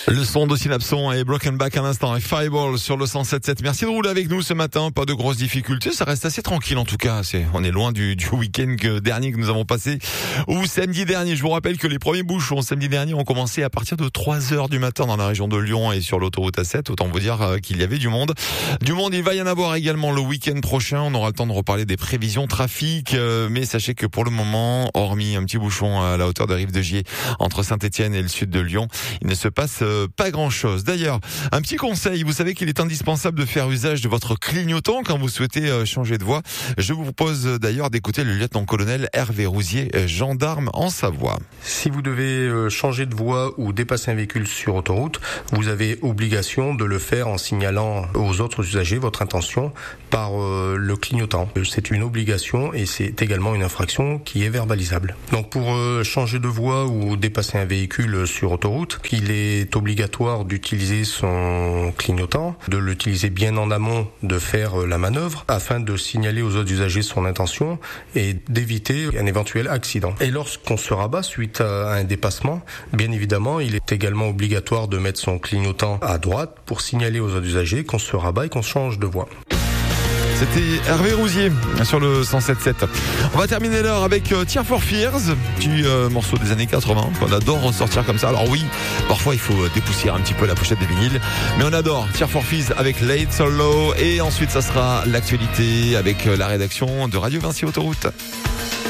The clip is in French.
Le son de Synapson et Broken Back à l'instant et Fireball sur le 107.7. Merci de rouler avec nous ce matin. Pas de grosses difficultés. Ça reste assez tranquille en tout cas. On est loin du week-end dernier que nous avons passé. Ou samedi dernier. Je vous rappelle que les premiers bouchons samedi dernier ont commencé à partir de 3h du matin dans la région de Lyon et sur l'autoroute A7. Autant vous dire qu'il y avait du monde. Du monde, il va y en avoir également le week-end prochain. On aura le temps de reparler des prévisions trafic. Mais sachez que pour le moment, hormis un petit bouchon à la hauteur de Rive de Gier entre Saint-Étienne et le sud de Lyon, il ne se passe pas grand-chose. D'ailleurs, un petit conseil, vous savez qu'il est indispensable de faire usage de votre clignotant quand vous souhaitez changer de voie. Je vous propose d'ailleurs d'écouter le lieutenant-colonel Hervé Rousier, gendarme en Savoie. Si vous devez changer de voie ou dépasser un véhicule sur autoroute, vous avez obligation de le faire en signalant aux autres usagers votre intention par le clignotant. C'est une obligation et c'est également une infraction qui est verbalisable. Donc pour changer de voie ou dépasser un véhicule sur autoroute, il est obligatoire d'utiliser son clignotant, de l'utiliser bien en amont, de faire la manœuvre afin de signaler aux autres usagers son intention et d'éviter un éventuel accident. Et lorsqu'on se rabat suite à un dépassement, bien évidemment, il est également obligatoire de mettre son clignotant à droite pour signaler aux autres usagers qu'on se rabat et qu'on change de voie. C'était Hervé Rousier sur le 107.7. On va terminer l'heure avec Tears for Fears, petit morceau des années 80 qu'on adore ressortir comme ça. Alors oui, parfois il faut dépoussiérer un petit peu la pochette des vinyles, mais on adore Tears for Fears avec Late So Low et ensuite ça sera l'actualité avec la rédaction de Radio Vinci Autoroute.